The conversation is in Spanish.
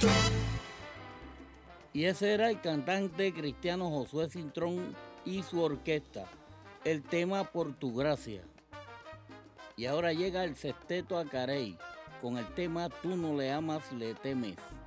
Y ese era el cantante cristiano Josué Cintrón y su orquesta, el tema Por tu gracia. Y ahora llega el sexteto Acarey con el tema Tú no le amas, le temes.